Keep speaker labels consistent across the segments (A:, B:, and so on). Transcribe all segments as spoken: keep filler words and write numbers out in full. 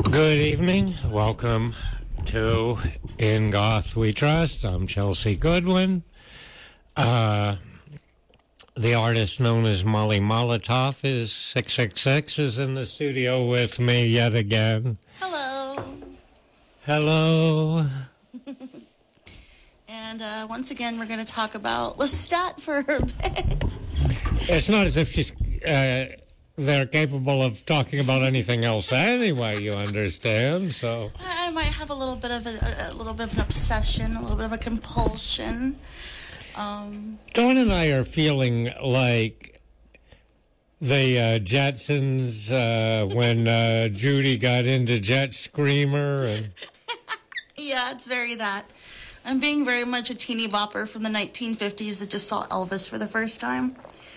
A: Good evening. Welcome to In Goth We Trust. I'm Chelsea Goodwin. Uh, the artist known as Molly Molotov is six six six is in the studio with me yet again.
B: Hello.
A: Hello.
B: And uh, once again, we're going to talk about Lestat for a bit.
A: It's not as if she's uh, they're capable of talking about anything else anyway, you understand, so...
B: I might have a little bit of a, a little bit of an obsession, a little bit of a compulsion. Um,
A: Dawn and I are feeling like the uh, Jetsons uh, when uh, Judy got into Jet Screamer. And...
B: yeah, it's very that. I'm being very much a teeny bopper from the nineteen fifties that just saw Elvis for the first time.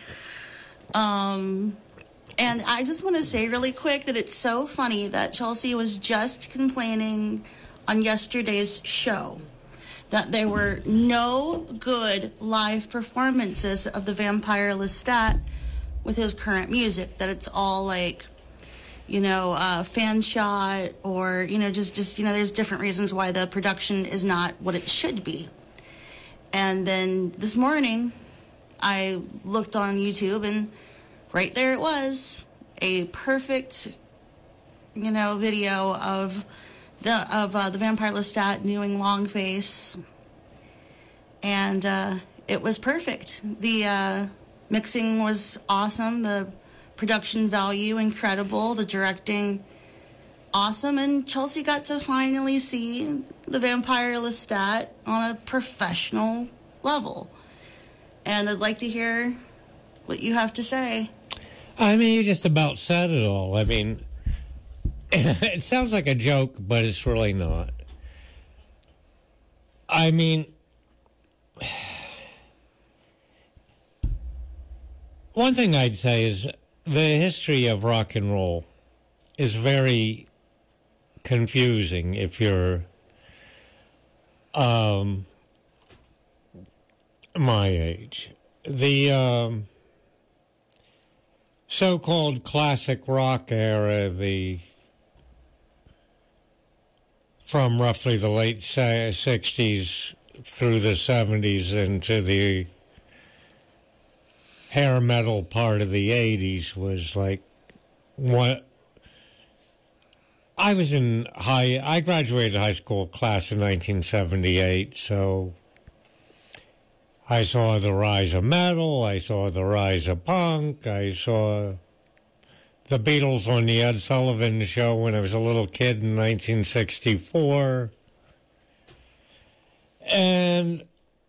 B: Um... And I just want to say really quick that it's so funny that Chelsea was just complaining on yesterday's show that there were no good live performances of the Vampire Lestat with his current music, that it's all like, you know, uh, fan shot or, you know, just, just, you know, there's different reasons why the production is not what it should be. And then this morning I looked on YouTube and right there it was, a perfect, you know, video of the of uh, the Vampire Lestat doing Longface, and uh, it was perfect. The uh, mixing was awesome, the production value incredible, the directing awesome, and Chelsea got to finally see the Vampire Lestat on a professional level. And I'd like to hear what you have to say.
A: I mean, you just about said it all. I mean, it sounds like a joke, but it's really not. I mean, one thing I'd say is the history of rock and roll is very confusing if you're um, my age. The... Um, so-called classic rock era, the from roughly the late sixties through the seventies into the hair metal part of the eighties was like what I was in high I graduated high school class in nineteen seventy-eight, so I saw the rise of metal, I saw the rise of punk, I saw the Beatles on the Ed Sullivan Show when I was a little kid in nineteen sixty-four. And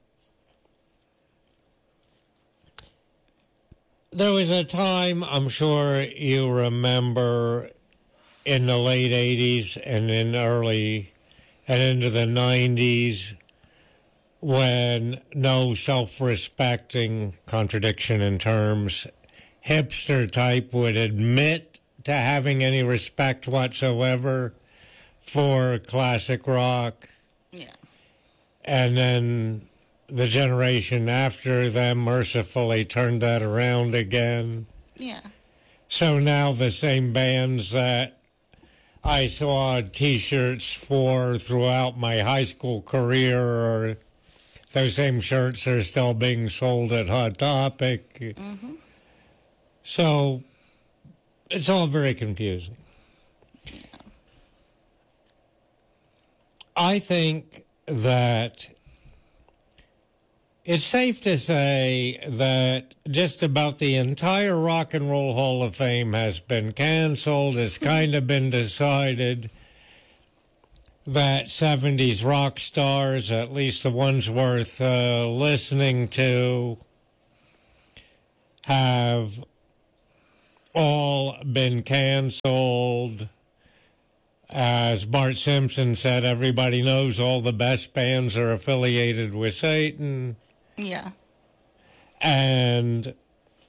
A: there was a time, I'm sure you remember, in the late eighties and in early and into the nineties, when no self-respecting, contradiction in terms, hipster type would admit to having any respect whatsoever for classic rock.
B: Yeah.
A: And then the generation after them mercifully turned that around again.
B: Yeah.
A: So now the same bands that I saw T-shirts for throughout my high school career are... Those same shirts are still being sold at Hot Topic.
B: Mm-hmm.
A: So it's all very confusing.
B: Yeah.
A: I think that it's safe to say that just about the entire Rock and Roll Hall of Fame has been canceled. It's kind of been decided that seventies rock stars, at least the ones worth uh, listening to, have all been canceled. As Bart Simpson said, everybody knows all the best bands are affiliated with Satan.
B: Yeah.
A: And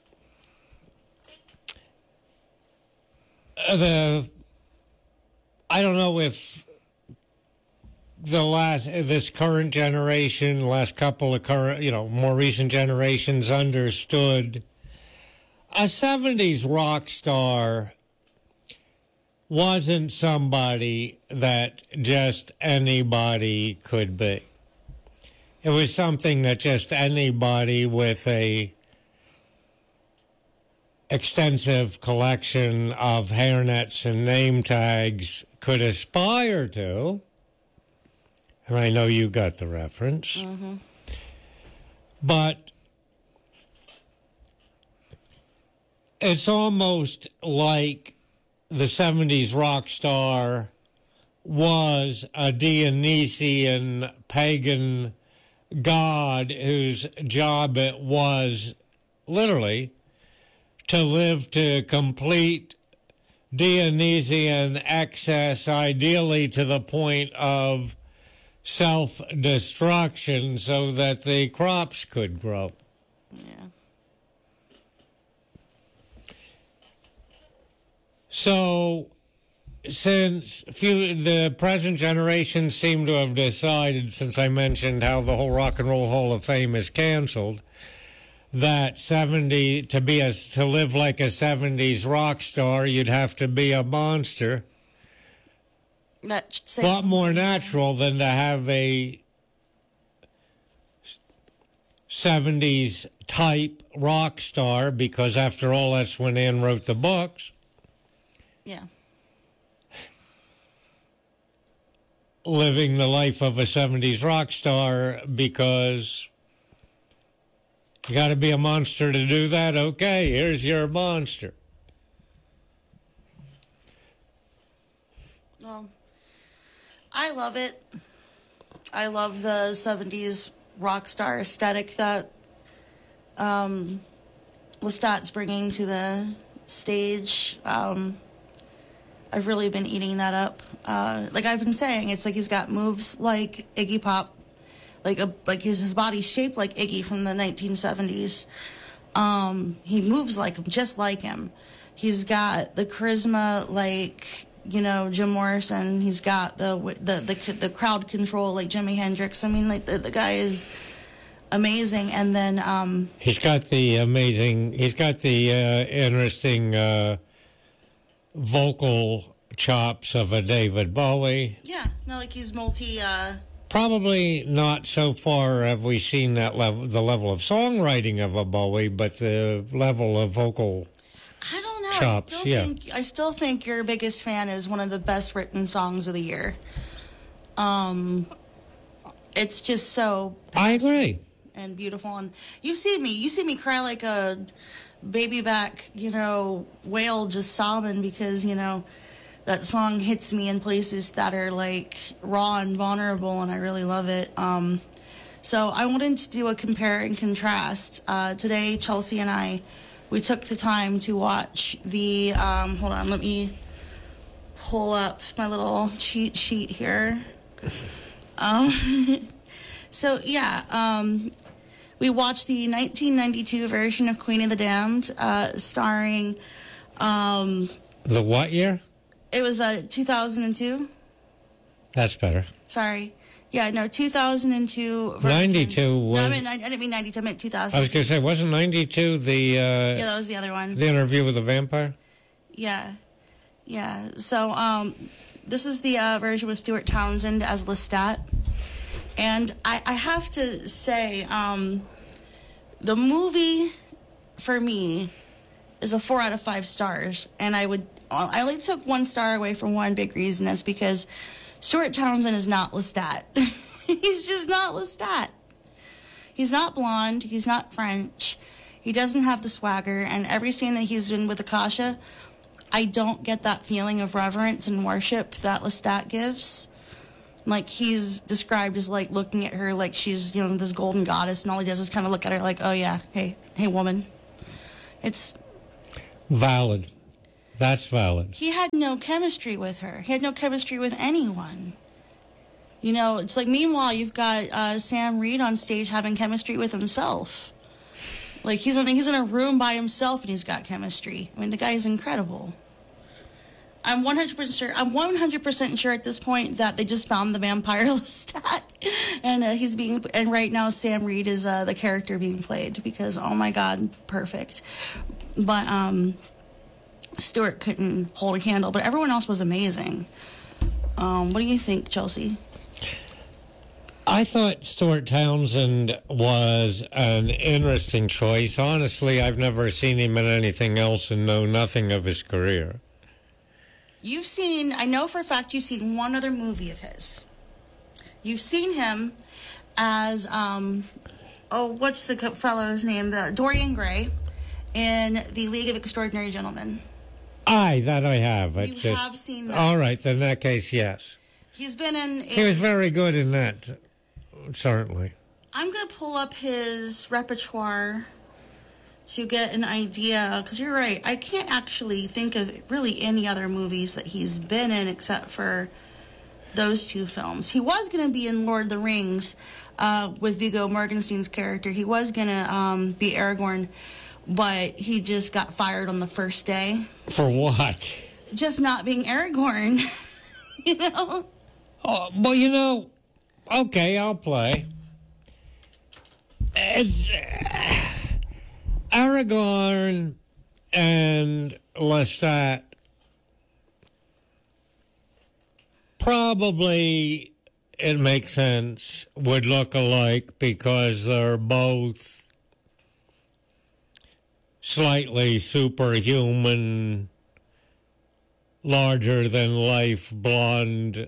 A: the, I don't know if the last, this current generation, last couple of current, you know, more recent generations understood a seventies rock star wasn't somebody that just anybody could be. It was something that just anybody with a extensive collection of hairnets and name tags could aspire to. And I know you got the reference.
B: Mm-hmm.
A: But it's almost like the seventies rock star was a Dionysian pagan god whose job it was literally to live to complete Dionysian excess, ideally to the point of self-destruction so that the crops could grow.
B: Yeah.
A: So, since few, the present generation seem to have decided, since I mentioned how the whole Rock and Roll Hall of Fame is canceled, that seventy to be a to live like a seventies rock star, you'd have to be a monster.
B: That
A: A lot more natural than to have a seventies type rock star, because after all, that's when Ann wrote the books.
B: Yeah.
A: Living the life of a seventies rock star, because you got to be a monster to do that. Okay, here's your monster.
B: Well, I love it. I love the seventies rock star aesthetic that um, Lestat's bringing to the stage. Um, I've really been eating that up. Uh, like I've been saying, it's like he's got moves like Iggy Pop, like a like his his body's shaped like Iggy from the nineteen seventies. Um, he moves like him, just like him. He's got the charisma like, you know, Jim Morrison. He's got the the the, the crowd control like Jimi Hendrix. I mean, like the, the guy is amazing. And then um,
A: he's got the amazing. He's got the uh, interesting uh, vocal chops of a David Bowie.
B: Yeah, no, like he's multi. Uh,
A: Probably not so far have we seen that level, the level of songwriting of a Bowie, but the level of vocal.
B: I don't know.
A: Chops,
B: I still
A: yeah.
B: think I still think Your Biggest Fan is one of the best written songs of the year. Um, it's just so.
A: I agree.
B: And beautiful, and you see me, you see me cry like a baby back, you know, whale just sobbing because you know that song hits me in places that are like raw and vulnerable, and I really love it. Um, so I wanted to do a compare and contrast. Uh, today, Chelsea and I, we took the time to watch the, um, hold on, let me pull up my little cheat sheet here. Um, so yeah, um, we watched the nineteen ninety-two version of Queen of the Damned, uh, starring, um,
A: The what year?
B: it was uh, two thousand two.
A: That's better.
B: Sorry. Yeah, no, two thousand two. Version.
A: ninety-two was.
B: No, I, mean, I, I didn't mean ninety-two, I meant two thousand.
A: I was going to say, wasn't ninety-two the, uh,
B: Yeah, that was the other one.
A: the Interview with the Vampire?
B: Yeah. Yeah. So, um, this is the uh, version with Stuart Townsend as Lestat. And I, I have to say, um, the movie, for me, is a four out of five stars. And I would, I only took one star away from one big reason. That's because Stuart Townsend is not Lestat. He's just not Lestat. He's not blonde. He's not French. He doesn't have the swagger. And every scene that he's in with Akasha, I don't get that feeling of reverence and worship that Lestat gives. Like, he's described as, like, looking at her like she's, you know, this golden goddess, and all he does is kind of look at her like, oh, yeah, hey, hey, woman. It's...
A: Valid. That's valid.
B: He had no chemistry with her. He had no chemistry with anyone. You know, it's like, meanwhile, you've got uh, Sam Reed on stage having chemistry with himself. Like, he's in, he's in a room by himself, and he's got chemistry. I mean, the guy is incredible. I'm one hundred percent sure. I'm one hundred percent sure at this point that they just found the vampire Lestat, and uh, he's being. And right now, Sam Reed is uh, the character being played because, oh my God, perfect. But um, Stewart couldn't hold a candle, but everyone else was amazing. Um, what do you think, Chelsea?
A: I thought Stuart Townsend was an interesting choice. Honestly, I've never seen him in anything else and know nothing of his career.
B: You've seen, I know for a fact you've seen one other movie of his. You've seen him as, um, oh, what's the fellow's name? The Dorian Gray in The League of Extraordinary Gentlemen.
A: Aye, that I have. I
B: You
A: just,
B: have seen that.
A: All right, then in that case, yes.
B: He's been in...
A: He was very good in that, certainly.
B: I'm going to pull up his repertoire to get an idea, because you're right, I can't actually think of really any other movies that he's been in except for those two films. He was going to be in Lord of the Rings uh, with Viggo Mortensen's character. He was going to um, be Aragorn, but he just got fired on the first day.
A: For what?
B: Just not being Aragorn, you know?
A: Oh, well, you know, okay, I'll play. It's... Uh, Aragorn and Lestat probably, it makes sense, would look alike because they're both slightly superhuman, larger-than-life, blonde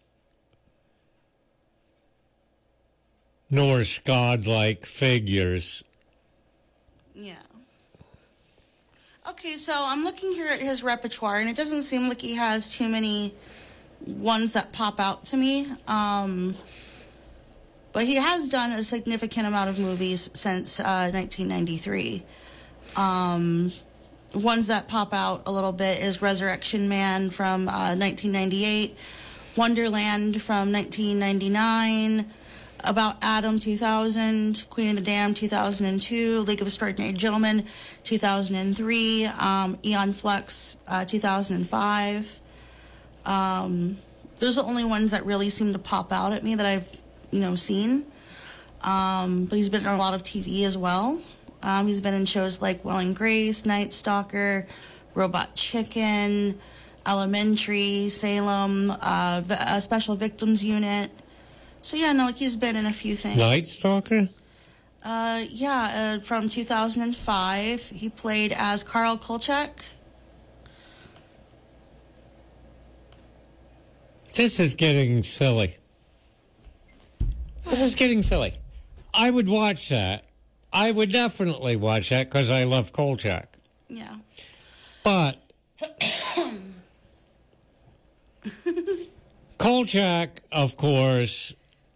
A: Norse god-like figures.
B: Yeah. Okay, so I'm looking here at his repertoire, and it doesn't seem like he has too many ones that pop out to me. Um, but he has done a significant amount of movies since uh, nineteen ninety-three. Um, ones that pop out a little bit is Resurrection Man from uh, nineteen ninety-eight, Wonderland from nineteen ninety-nine, About Adam two thousand, Queen of the Damned two thousand two, League of Extraordinary Gentlemen two thousand three, um, Aeon Flux uh, two thousand five. Um, those are the only ones that really seem to pop out at me that I've, you know, seen. Um, but he's been in a lot of T V as well. Um, he's been in shows like Will and Grace, Night Stalker, Robot Chicken, Elementary, Salem, uh, a Special Victims Unit. So, yeah, no, like he's been in a few things.
A: Night Stalker?
B: Uh, yeah, uh, from two thousand five. He played as Karl Kolchak.
A: This is getting silly. This is getting silly. I would watch that. I would definitely watch that because I love Kolchak.
B: Yeah.
A: But Kolchak, of course,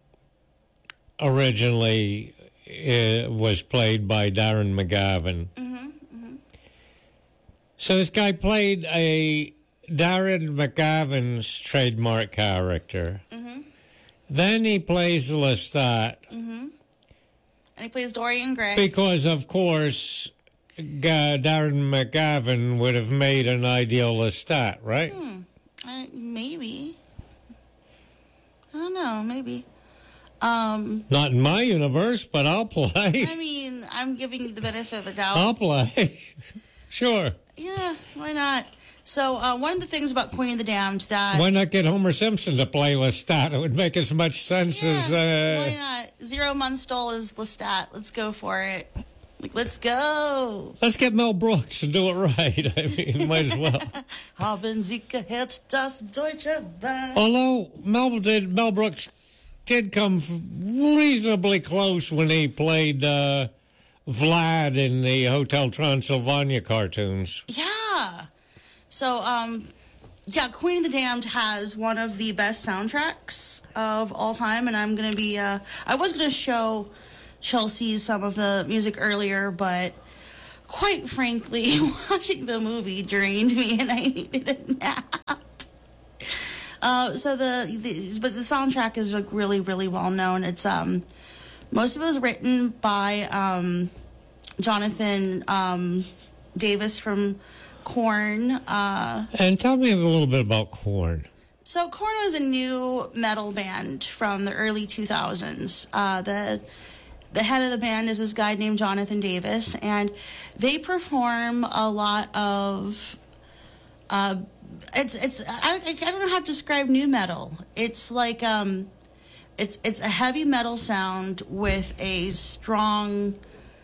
A: originally uh, was played by Darren McGavin.
B: Mm-hmm, mm-hmm.
A: So this guy played a Darren McGavin's trademark character.
B: Mm-hmm.
A: Then he plays Lestat.
B: Mm-hmm. And he plays Dorian Gray.
A: Because, of course, uh, Darren McGavin would have made an ideal Lestat, right?
B: Hmm. Uh, maybe. I don't know. Maybe. Um,
A: Not in my universe, but I'll play.
B: I mean, I'm giving you the benefit of a doubt.
A: I'll play. Sure.
B: Yeah, why not? So, uh, one of the things about Queen of the Damned that...
A: Why not get Homer Simpson to play Lestat? It would make as much sense
B: yeah,
A: as... Uh...
B: why not? Zero Munstall is Lestat. Let's go for it. Like, let's go.
A: Let's get Mel Brooks and do it right. I mean, might as well.
B: Haben Sie gehört, das Deutsche Bahn?
A: Although Mel did, Mel Brooks did come reasonably close when he played uh, Vlad in the Hotel Transylvania cartoons.
B: Yeah. So, um, yeah, Queen of the Damned has one of the best soundtracks of all time, and I'm going to be, uh, I was going to show Chelsea some of the music earlier, but quite frankly, watching the movie drained me, and I needed a nap. Uh, so the, the, but the soundtrack is like really, really well known. It's, um, most of it was written by, um, Jonathan, um, Davis from Korn. Uh,
A: and tell me a little bit about Korn.
B: So Korn was a new metal band from the early two thousands. Uh, the the head of the band is this guy named Jonathan Davis, and they perform a lot of Uh, it's it's I, I don't know how to describe new metal. It's like um, it's it's a heavy metal sound with a strong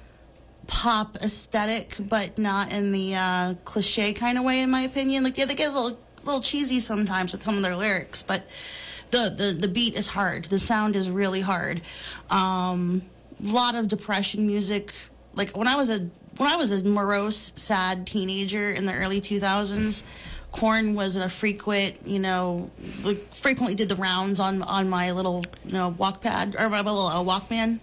B: pop aesthetic, but not in the uh, cliche kind of way, in my opinion. Like yeah, they get a little little cheesy sometimes with some of their lyrics, but the the, the beat is hard. The sound is really hard. Um, lot of depression music. Like when I was a when I was a morose, sad teenager in the early two thousands, Korn was a frequent, you know, like frequently did the rounds on on my little, you know, walk pad or my little uh, Walkman.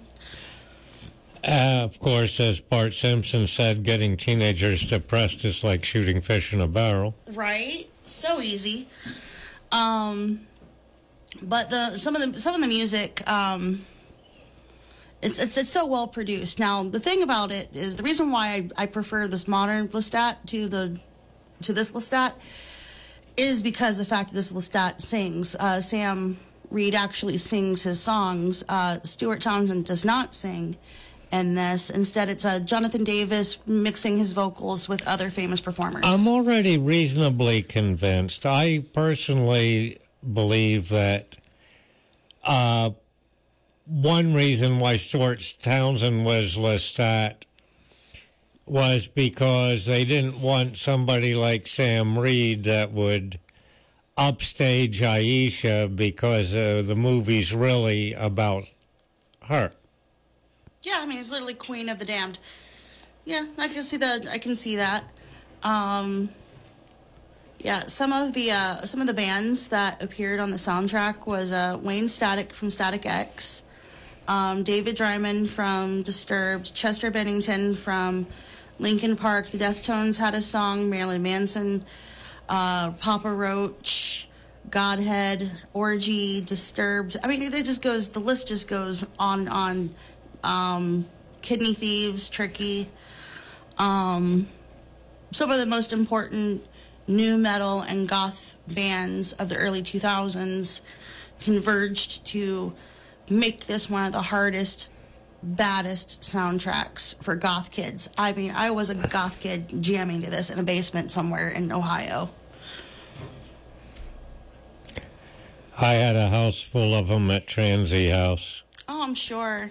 A: Uh, of course, as Bart Simpson said, getting teenagers depressed is like shooting fish in a barrel.
B: Right, so easy. Um, but the some of the some of the music. Um, It's, it's it's so well produced. Now the thing about it is the reason why I, I prefer this modern Lestat to the to this Lestat is because the fact that this Lestat sings. Uh, Sam Reed actually sings his songs. Uh, Stuart Townsend does not sing in this. Instead, it's uh, Jonathan Davis mixing his vocals with other famous performers.
A: I'm already reasonably convinced. I personally believe that. Uh, One reason why Stuart Townsend was Lestat was because they didn't want somebody like Sam Reed that would upstage Aisha because uh, the movie's really about her.
B: Yeah, I mean, it's literally Queen of the Damned. Yeah, I can see that. I can see that. Um, yeah, some of the uh, some of the bands that appeared on the soundtrack was uh, Wayne Static from Static X. Um, David Dryman from Disturbed, Chester Bennington from Linkin Park, the Deftones had a song, Marilyn Manson, uh, Papa Roach, Godhead, Orgy, Disturbed. I mean, it just goes, the list just goes on and on. Um, Kidney Thieves, Tricky. Um, some of the most important nu metal and goth bands of the early two thousands converged to make this one of the hardest, baddest soundtracks for goth kids. I mean, I was a goth kid jamming to this in a basement somewhere in Ohio.
A: I had a house full of them at Transy House.
B: Oh, I'm sure.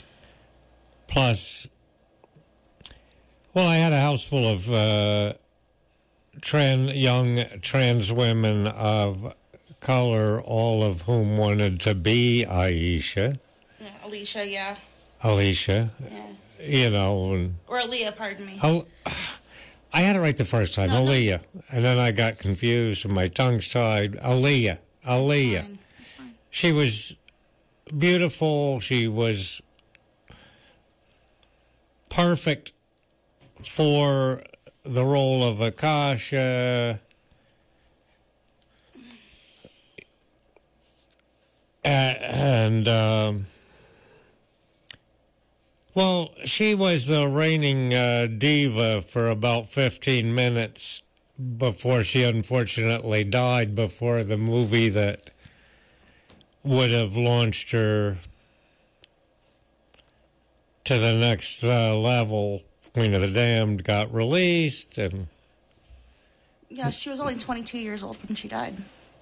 A: Plus, well, I had a house full of uh, trans, young trans women of color, all of whom wanted to be Aisha.
B: Yeah, Alicia, yeah.
A: Alicia. Yeah. You know. And,
B: or Aaliyah, pardon me.
A: Al- I had it right the first time, no, Aaliyah. No. And then I got confused and my tongue's tied. Aaliyah. Aaliyah.
B: That's fine. That's fine.
A: She was beautiful. She was perfect for the role of Akasha. Uh, and, um, well, she was the reigning uh, diva for about fifteen minutes before she unfortunately died before the movie that would have launched her to the next uh, level, Queen of the Damned, got released. And
B: yeah, she was only twenty-two years old when she died.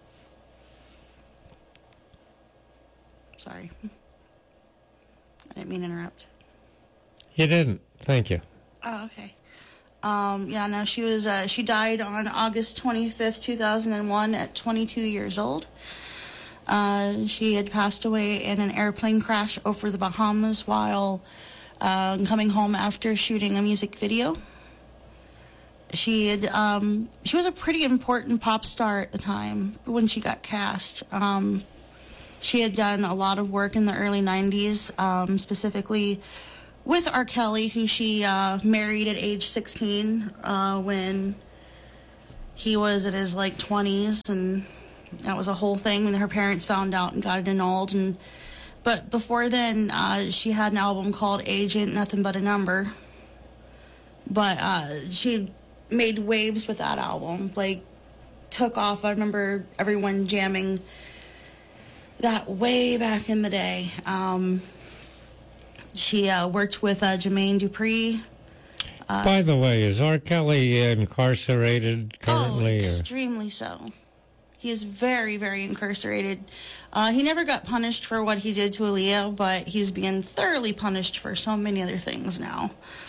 B: Sorry. I didn't mean to interrupt.
A: You didn't. Thank you.
B: Oh, okay. Um, yeah, no, she was, uh, she died on August twenty-fifth, two thousand one at twenty-two years old. Uh, she had passed away in an airplane crash over the Bahamas while uh, coming home after shooting a music video. She had, um, she was a pretty important pop star at the time when she got cast. Um, She had done a lot of work in the early nineties, um, specifically with R. Kelly, who she uh, married at age sixteen uh, when he was in his, like, twenties, and that was a whole thing when her parents found out and got it annulled. And But before then, uh, she had an album called Age Ain't Nothing But a Number. But uh, she made waves with that album, like, took off. I remember everyone jamming that way back in the day. Um, she uh, worked with uh, Jermaine Dupri.
A: By the way, is R. Kelly incarcerated currently?
B: Oh,
A: or?
B: extremely so. He is very, very incarcerated. Uh, he never got punished for what he did to Aaliyah, but he's being thoroughly punished for so many other things now.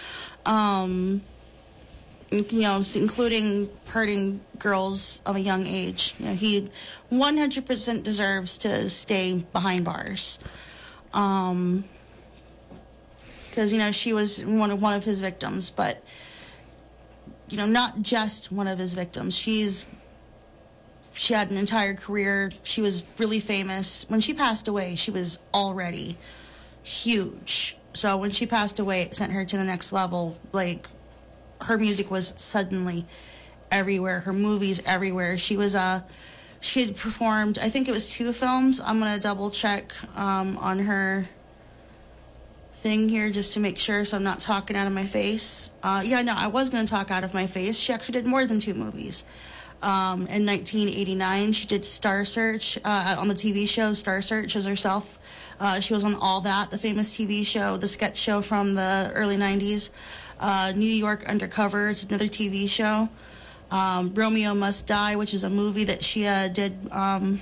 B: Um, you know, including hurting girls of a young age. You know, he one hundred percent deserves to stay behind bars. Um, because, you know, she was one of, one of his victims, but, you know, not just one of his victims. She's, she had an entire career. She was really famous. When she passed away, she was already huge. So when she passed away, it sent her to the next level. Like, her music was suddenly everywhere. Her movies everywhere. She was, uh, she had performed, I think it was two films. I'm going to double check um, on her thing here just to make sure so I'm not talking out of my face. Uh, yeah, no, I was going to talk out of my face. She actually did more than two movies. Um, in nineteen eighty-nine, she did Star Search uh, on the T V show Star Search as herself. Uh, she was on All That, the famous T V show, the sketch show from the early nineties. Uh, New York Undercover, it's another T V show. Um, Romeo Must Die, which is a movie that she uh, did. Um,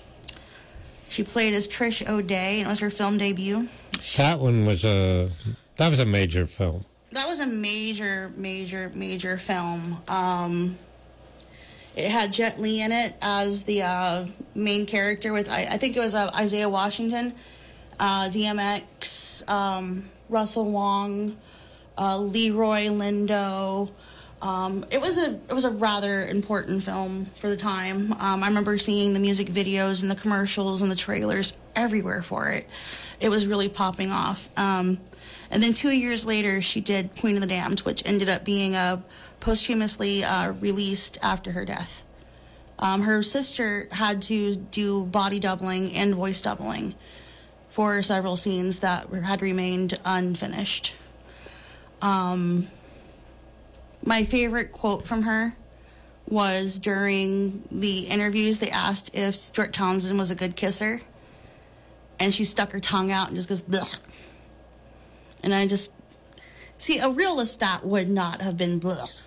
B: she played as Trish O'Day, and it was her film debut.
A: That one was a that was a major film.
B: That was a major, major, major film. Um, it had Jet Li in it as the uh, main character with, I, I think it was uh, Isaiah Washington, uh, D M X, um, Russell Wong, uh, Leroy Lindo. Um, it was a it was a rather important film for the time. Um, I remember seeing the music videos and the commercials and the trailers everywhere for it. It was really popping off. Um, and then two years later, she did Queen of the Damned, which ended up being uh, posthumously uh, released after her death. Um, her sister had to do body doubling and voice doubling for several scenes that were, had remained unfinished. Um... My favorite quote from her was during the interviews, they asked if Stuart Townsend was a good kisser. And she stuck her tongue out and just goes, blech. And I just, see, a real Lestat would not have been blech.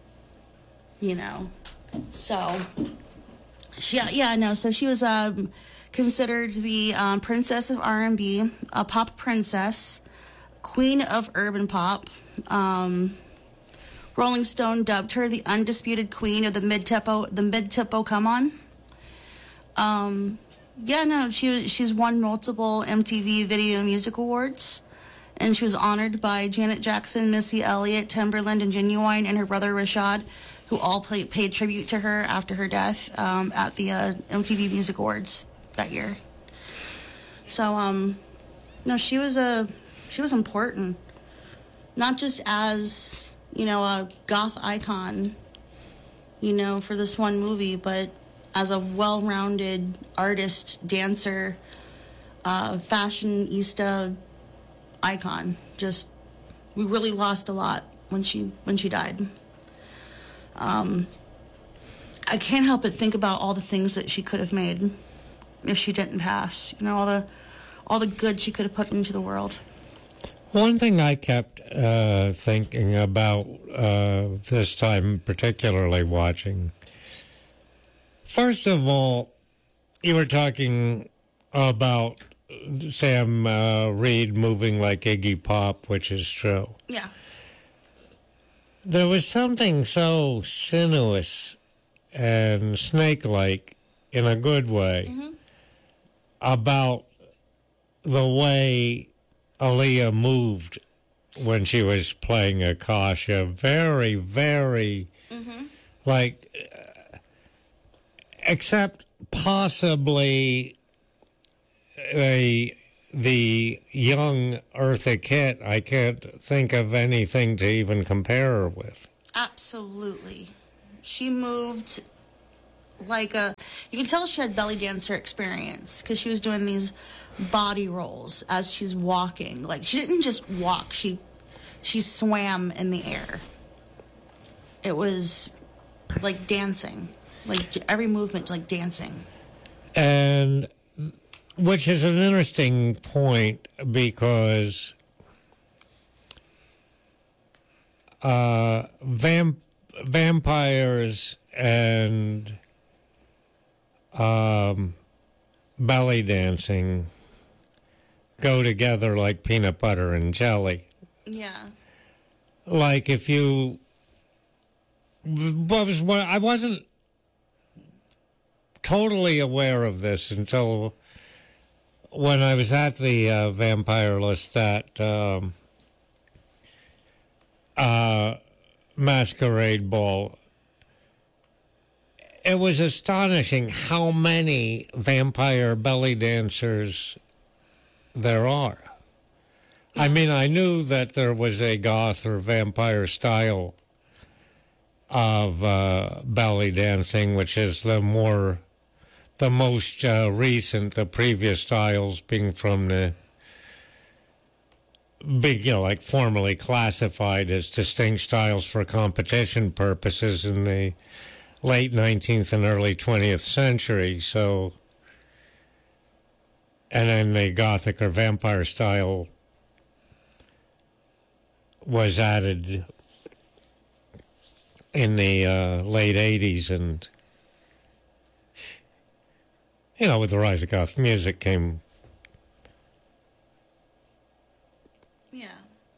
B: You know. So, she, yeah, yeah, no, so she was um, considered the um, princess of R and B, a pop princess, queen of urban pop. Um... Rolling Stone dubbed her the undisputed queen of the mid-tempo, the mid-tempo come-on. Um, yeah, no, she was, she's won multiple M T V Video Music Awards, and she was honored by Janet Jackson, Missy Elliott, Timberland, and Genuine, and her brother Rashad, who all play, paid tribute to her after her death um, at the uh, M T V Music Awards that year. So, um, no, she was a she was important, not just as, you know, a goth icon, you know, for this one movie, but as a well-rounded artist, dancer, uh, fashionista icon. Just, we really lost a lot when she when she died. Um, I can't help but think about all the things that she could have made if she didn't pass. You know, all the all the good she could have put into the world.
A: One thing I kept uh, thinking about uh, this time, particularly watching, first of all, you were talking about Sam uh, Reed moving like Iggy Pop, which is true.
B: Yeah.
A: There was something so sinuous and snake-like, in a good way, mm-hmm. about the way Aaliyah moved when she was playing Akasha. Very, very, mm-hmm. like, uh, except possibly a, the young Eartha Kitt, I can't think of anything to even compare her with.
B: Absolutely. She moved like a, you can tell she had belly dancer experience because she was doing these body rolls as she's walking. Like, she didn't just walk, she she swam in the air. It was like dancing, like every movement like dancing.
A: And which is an interesting point, because uh, vamp- vampires and um, belly dancing go together like peanut butter and jelly.
B: Yeah.
A: Like if you, was I wasn't totally aware of this until when I was at the uh, Vampire Lestat um, uh, masquerade ball. It was astonishing how many vampire belly dancers there are. I mean, I knew that there was a goth or vampire style of uh, belly dancing, which is the more, the most uh, recent, the previous styles being from the, big, you know, like formally classified as distinct styles for competition purposes in the late nineteenth and early twentieth century. So, and then the Gothic or vampire style was added in the uh, late eighties, and, you know, with the rise of goth music came.
B: Yeah.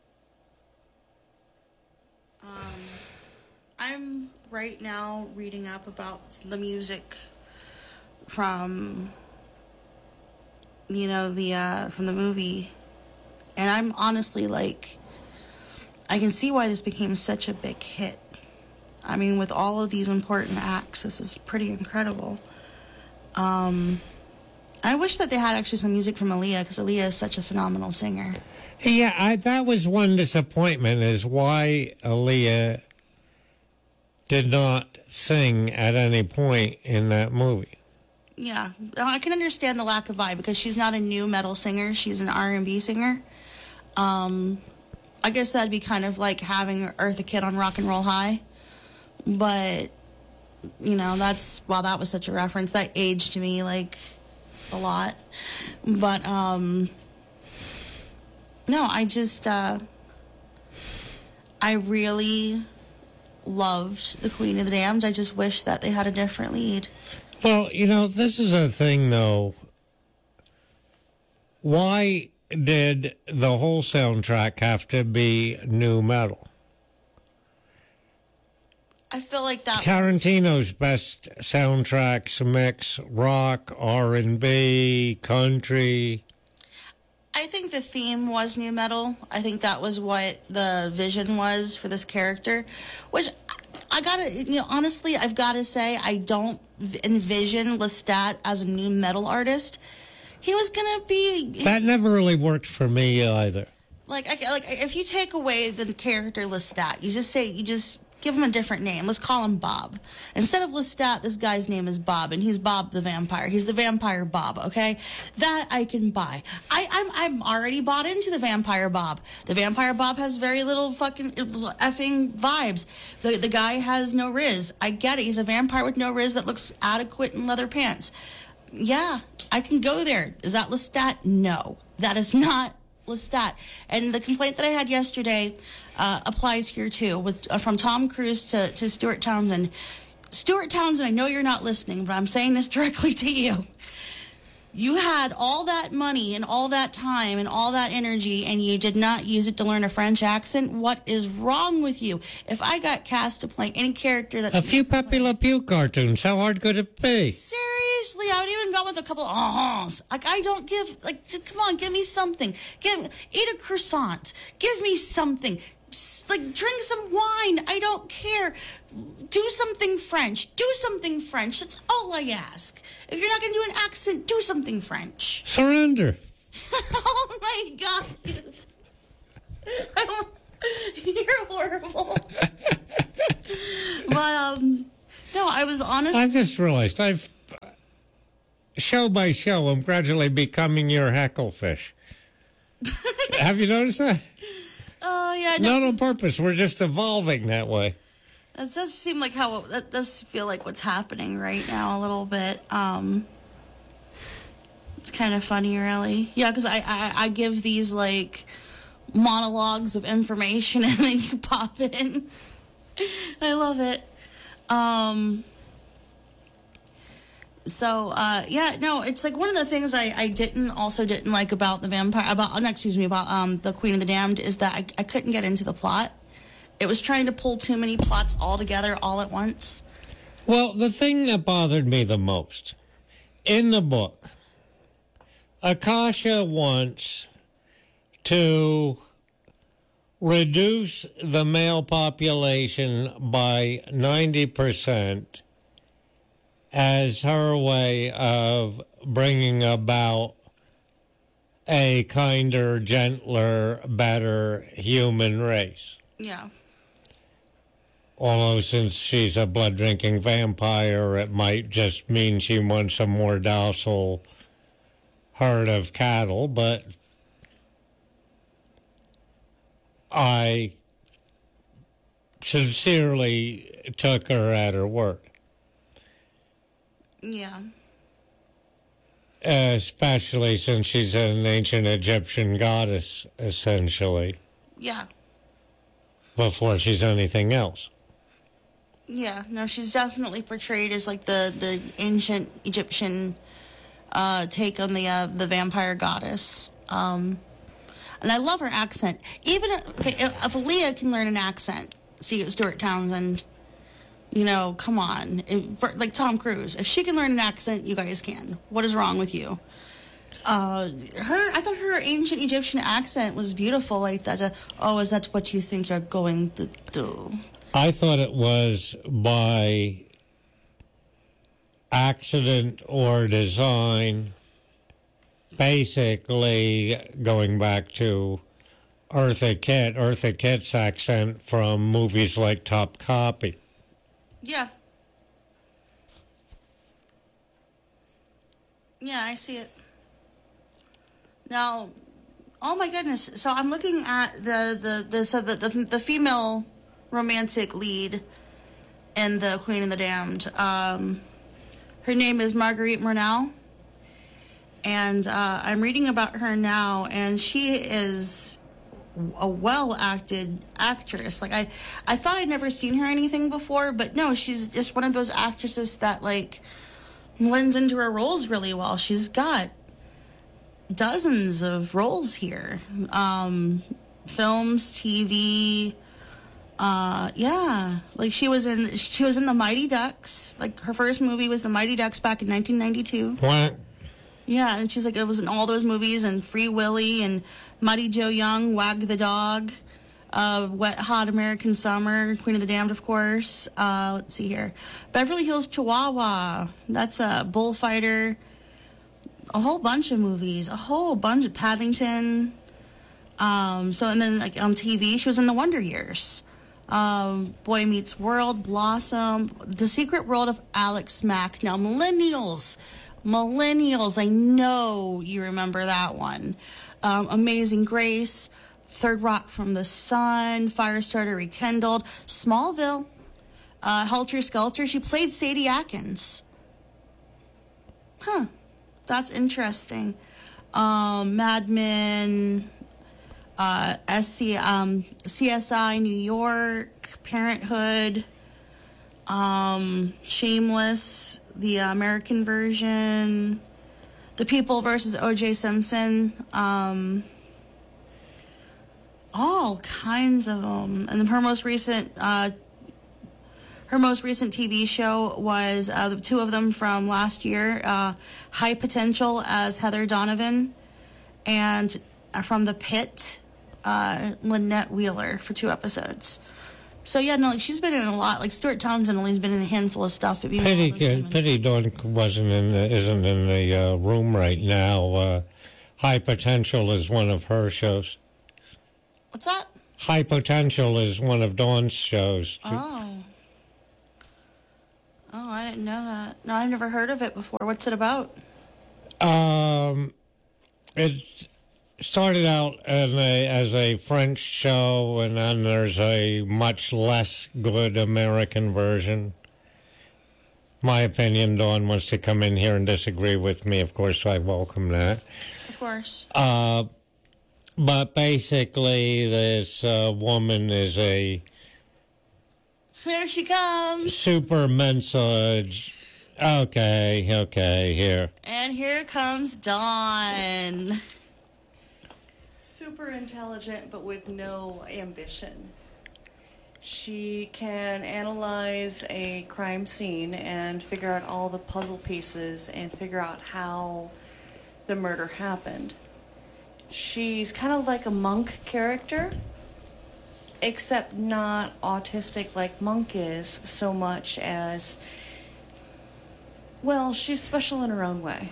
B: Um, I'm right now reading up about the music from, you know, the uh, from the movie, and I'm honestly like, I can see why this became such a big hit. I mean, with all of these important acts, this is pretty incredible. Um, I wish that they had actually some music from Aaliyah, because Aaliyah is such a phenomenal singer.
A: Yeah, I, that was one disappointment, is why Aaliyah did not sing at any point in that movie.
B: Yeah, I can understand the lack of vibe, because she's not a new metal singer. She's an R and B singer. Um, I guess that'd be kind of like having Eartha Kitt on Rock and Roll High. But, you know, that's, wow, that was such a reference. That aged to me, like, a lot. But, um, no, I just, uh, I really loved The Queen of the Damned. I just wish that they had a different lead.
A: Well, you know, this is a thing, though. Why did the whole soundtrack have to be nu metal?
B: I feel like that
A: Tarantino's best soundtracks mix rock, R and B, country.
B: I think the theme was nu metal. I think that was what the vision was for this character, which I gotta, you know, honestly, I've got to say, I don't envision Lestat as a nu metal artist. He was gonna be.
A: That never really worked for me either.
B: Like, I, like if you take away the character Lestat, you just say, you just give him a different name. Let's call him Bob. Instead of Lestat, this guy's name is Bob, and he's Bob the Vampire. He's the Vampire Bob, okay? That I can buy. I, I'm I'm already bought into the Vampire Bob. The Vampire Bob has very little fucking effing vibes. The, the guy has no riz. I get it. He's a vampire with no riz that looks adequate in leather pants. Yeah, I can go there. Is that Lestat? No. That is not Lestat. And the complaint that I had yesterday uh, applies here too, with uh, from Tom Cruise to, to Stuart Townsend. Stuart Townsend, I know you're not listening, but I'm saying this directly to you. You had all that money and all that time and all that energy, and you did not use it to learn a French accent. What is wrong with you? If I got cast to play any character that's...
A: A few Pepe Le Pew cartoons, how hard could it be?
B: Seriously, I would even go with a couple of uh-huhs. Like, I don't give... Like, come on, give me something. Give, eat a croissant. Give me something. Like, drink some wine. I don't care. Do something French. Do something French. That's all I ask. If you're not going to do an accent, do something French.
A: Surrender.
B: Oh, my God. I don't, you're horrible. But, um, no, I was honest.
A: I just realized I've, show by show, I'm gradually becoming your hecklefish. Have you noticed that?
B: Oh, yeah. No.
A: Not on purpose. We're just evolving that way.
B: That does seem like how, that does feel like what's happening right now a little bit. Um, it's kind of funny, really. Yeah, because I, I, I give these, like, monologues of information and then you pop in. I love it. Um, so, uh, yeah, no, it's like one of the things I, I didn't, also didn't like about the vampire, about, no, excuse me, about um, the Queen of the Damned is that I, I couldn't get into the plot. It was trying to pull too many plots all together all at once.
A: Well, the thing that bothered me the most, in the book, Akasha wants to reduce the male population by ninety percent as her way of bringing about a kinder, gentler, better human race.
B: Yeah.
A: Although since she's a blood-drinking vampire, it might just mean she wants a more docile herd of cattle, but I sincerely took her at her word.
B: Yeah.
A: Especially since she's an ancient Egyptian goddess, essentially.
B: Yeah.
A: Before she's anything else.
B: Yeah, no, she's definitely portrayed as like the, the ancient Egyptian uh, take on the uh, the vampire goddess. Um, and I love her accent. Even okay, if, if Aaliyah can learn an accent, see Stuart Townsend, you know, come on, if, like Tom Cruise, if she can learn an accent, you guys can. What is wrong with you? Uh, her, I thought her ancient Egyptian accent was beautiful. Like that. Uh, oh, is that what you think you're going to do?
A: I thought it was by accident or design, basically going back to Eartha Kitt, Eartha Kitt's accent from movies like Top Copy.
B: Yeah. Yeah, I see it. Now, oh my goodness. So I'm looking at the, the, the, so the, the, the female romantic lead in the Queen and the Damned. Um, her name is Marguerite Murnau, and uh, I'm reading about her now, and she is a well-acted actress. Like I, I thought I'd never seen her anything before, but no, she's just one of those actresses that like blends into her roles really well. She's got dozens of roles here, um, films, T V. Uh, yeah, like she was in she was in the Mighty Ducks. Like her first movie was the Mighty Ducks back in nineteen ninety-two.
A: What?
B: Yeah, and she's like it was in all those movies and Free Willy and Mighty Joe Young, Wag the Dog, uh, Wet Hot American Summer, Queen of the Damned, of course. Uh, let's see here, Beverly Hills Chihuahua. That's a Bullfighter. A whole bunch of movies, a whole bunch of Paddington. Um, so and then like on T V, she was in the Wonder Years. Um, Boy Meets World, Blossom, The Secret World of Alex Mack. Now, millennials, millennials, I know you remember that one. Um, Amazing Grace, Third Rock from the Sun, Firestarter Rekindled, Smallville, uh, Helter Skelter. She played Sadie Atkins. Huh, that's interesting. Um, Mad Men. Uh, S C, um, C S I New York, Parenthood, um, Shameless, the American version, The People versus O J Simpson, um, all kinds of them. And her most recent, uh, her most recent T V show was uh, the two of them from last year, uh, High Potential as Heather Donovan, and uh, from The Pit, uh, Lynette Wheeler for two episodes. So yeah, no, like she's been in a lot. Like Stuart Townsend only has been in a handful of stuff. But
A: Pity, uh, Pity Dawn wasn't in, the, isn't in the uh, room right now. Uh, High Potential is one of her shows.
B: What's that?
A: High Potential is one of Dawn's shows.
B: Oh. Oh, I didn't know that. No, I've never heard of it before. What's it about?
A: Um, it's. Started out as a, as a French show, and then there's a much less good American version. My opinion, Dawn wants to come in here and disagree with me. Of course, I welcome that.
B: Of course.
A: Uh, But basically, this uh, woman is a
B: Here she comes.
A: super mensa. Okay, okay, here.
B: And here comes Dawn.
C: Super intelligent, but with no ambition. She can analyze a crime scene and figure out all the puzzle pieces and figure out how the murder happened. She's kind of like a Monk character, except not autistic like Monk is so much as, well, she's special in her own way.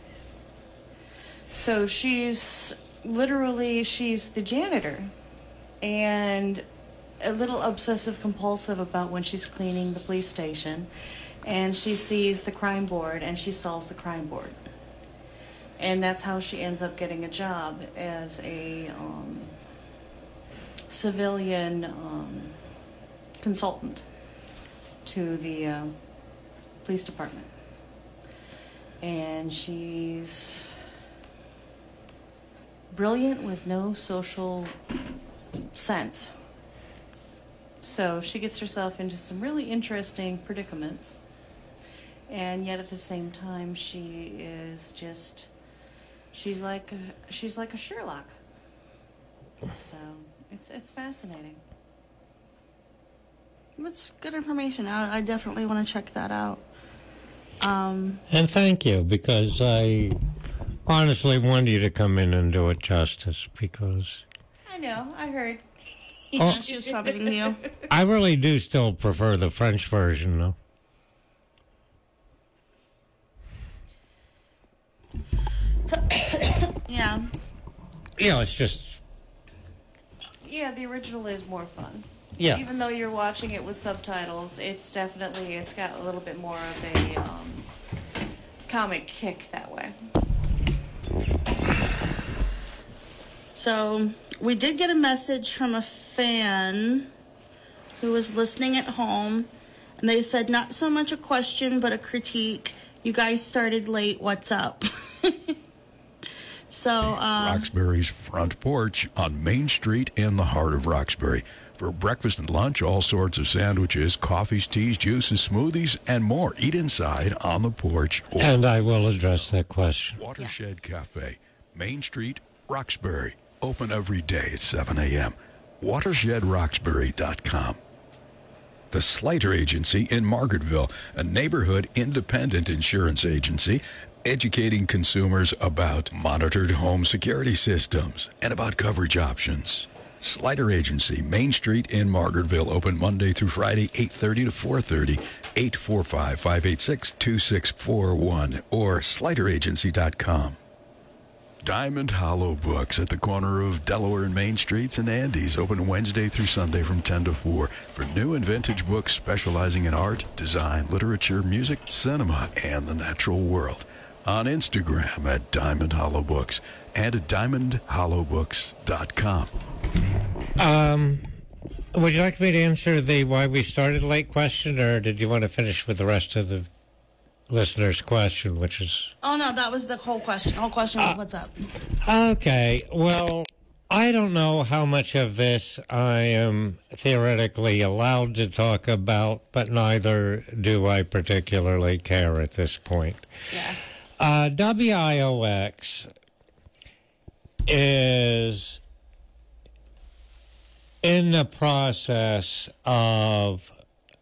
C: So she's literally, she's the janitor and a little obsessive compulsive about when she's cleaning the police station, and she sees the crime board and she solves the crime board. And that's how she ends up getting a job as a um, civilian um, consultant to the uh, police department. And she's brilliant with no social sense. So she gets herself into some really interesting predicaments. And yet at the same time, she is just, she's like a, she's like a Sherlock. So it's it's fascinating.
B: It's good information. I, I definitely want to check that out. Um,
A: And thank you, because I honestly wanted you to come in and do it justice, because
C: I know, I heard.
A: Oh.
B: she was subbing you.
A: I really do still prefer the French version, though.
B: Yeah.
A: You know, it's just,
C: Yeah, the original is more fun.
A: yeah.
C: Even though you're watching it with subtitles, it's definitely, it's got a little bit more of a um, comic kick that way.
B: So we did get a message from a fan who was listening at home, and they said not so much a question but a critique. You guys started late. What's up? so uh,
D: Roxbury's front porch on Main Street in the heart of Roxbury. For breakfast and lunch, all sorts of sandwiches, coffees, teas, juices, smoothies, and more. Eat inside on the porch or
A: And I will address that question.
D: Watershed Cafe, Main Street, Roxbury. Open every day at seven a.m. watershed roxbury dot com. The Slater Agency in Margaretville, a neighborhood independent insurance agency educating consumers about monitored home security systems and about coverage options. Slater Agency, Main Street in Margaretville, open Monday through Friday, eight thirty to four thirty, eight four five, five eight six, two six four one, or slater agency dot com. Diamond Hollow Books at the corner of Delaware and Main Streets in Andes, open Wednesday through Sunday from ten to four for new and vintage books specializing in art, design, literature, music, cinema, and the natural world. On Instagram at Diamond Hollow Books and at diamond hollow books dot com.
A: Um, would you like me to answer the why we started late question, or did you want to finish with the rest of the listener's question, which is...
B: oh no, that was the whole question. The whole question was what's up.
A: Okay, well, I don't know how much of this I am theoretically allowed to talk about, but neither do I particularly care at this point.
B: Yeah.
A: Uh, W I O X is in the process of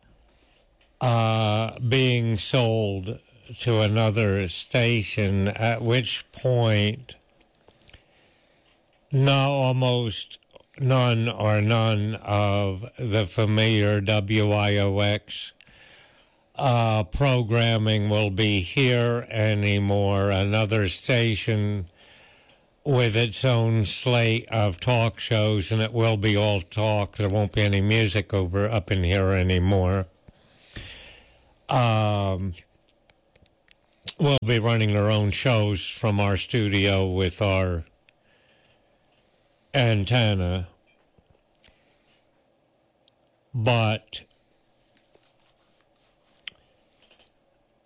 A: uh, being sold to another station, at which point no, almost none or none of the familiar W I O X uh, programming will be here anymore. Another station with its own slate of talk shows, and it will be all talk. There won't be any music over up in here anymore. Um, we'll be running our own shows from our studio with our antenna. But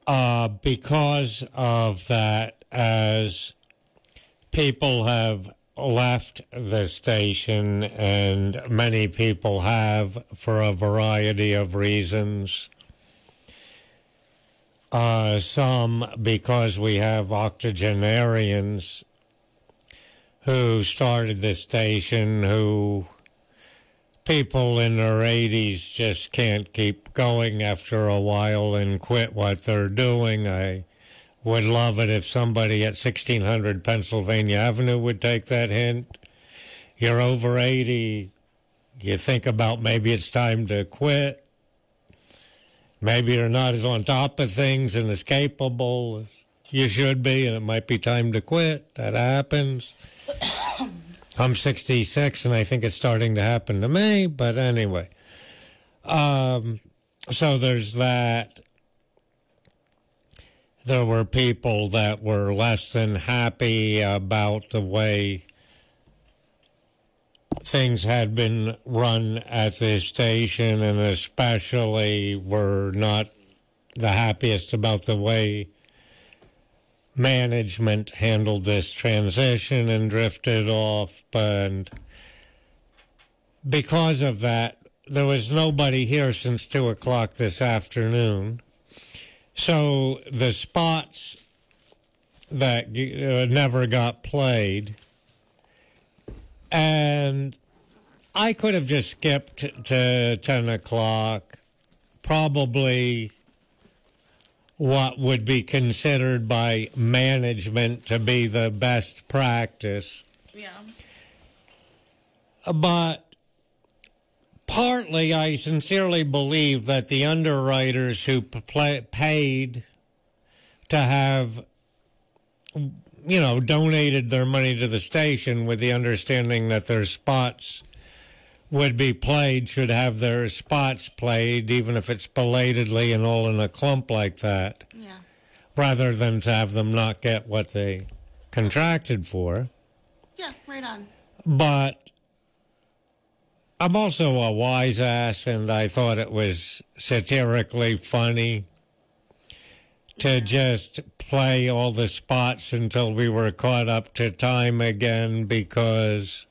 A: uh, because of that, as people have left the station, and many people have for a variety of reasons. Uh, some because we have octogenarians who started the station who people in their eighties just can't keep going after a while and quit what they're doing. I would love it if somebody at sixteen hundred Pennsylvania Avenue would take that hint. You're over eighty. You think about maybe it's time to quit. Maybe you're not as on top of things and as capable as you should be, and it might be time to quit. That happens. I'm sixty-six, and I think it's starting to happen to me, but anyway. Um, so there's that. There were people that were less than happy about the way things had been run at this station, and especially were not the happiest about the way management handled this transition and drifted off. And because of that, there was nobody here since two o'clock this afternoon. So the spots that uh, never got played, and I could have just skipped to ten o'clock, probably what would be considered by management to be the best practice.
B: Yeah.
A: But partly I sincerely believe that the underwriters who play, paid to have, you know, donated their money to the station with the understanding that their spots would be played should have their spots played, even if it's belatedly and all in a clump like that.
B: Yeah.
A: Rather than to have them not get what they contracted for.
B: Yeah, right on.
A: But I'm also a wise ass, and I thought it was satirically funny to just play all the spots until we were caught up to time again, because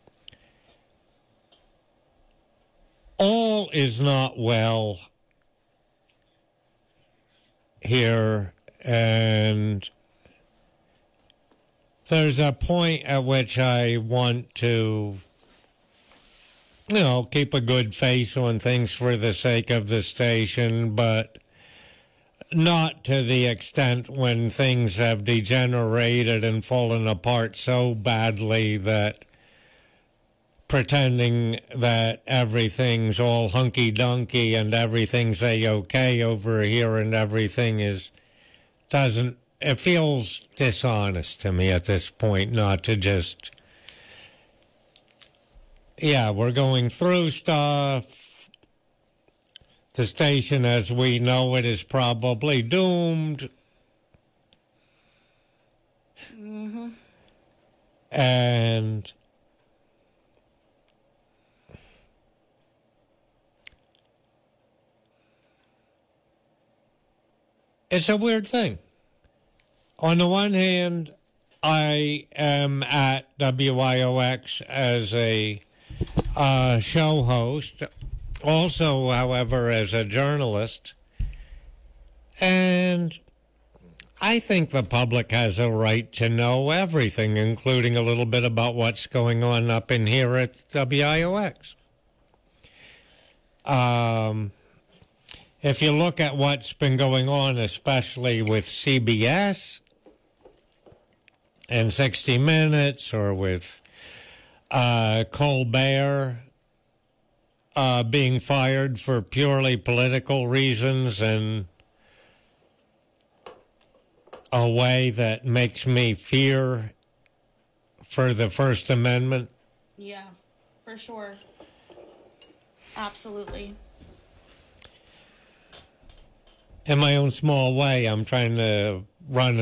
A: all is not well here, and there's a point at which I want to, you know, keep a good face on things for the sake of the station, but not to the extent when things have degenerated and fallen apart so badly that pretending that everything's all hunky-dunky and everything's A-okay over here and everything is, doesn't, it feels dishonest to me at this point not to just, yeah, we're going through stuff. The station as we know it is probably doomed.
B: Mm-hmm.
A: And it's a weird thing. On the one hand, I am at W I O X as a uh, show host, also, however, as a journalist, and I think the public has a right to know everything, including a little bit about what's going on up in here at W I O X. Um... If you look at what's been going on, especially with C B S and sixty minutes, or with uh, Colbert uh, being fired for purely political reasons in a way that makes me fear for the First Amendment.
B: Yeah, for sure. Absolutely.
A: In my own small way, I'm trying to run